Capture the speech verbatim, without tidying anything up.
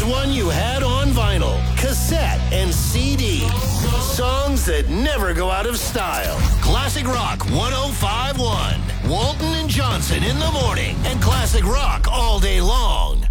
one you had on vinyl, cassette, and C D. Songs that never go out of style. Classic Rock one oh five point one. Walton and Johnson in the morning, and Classic Rock all day long.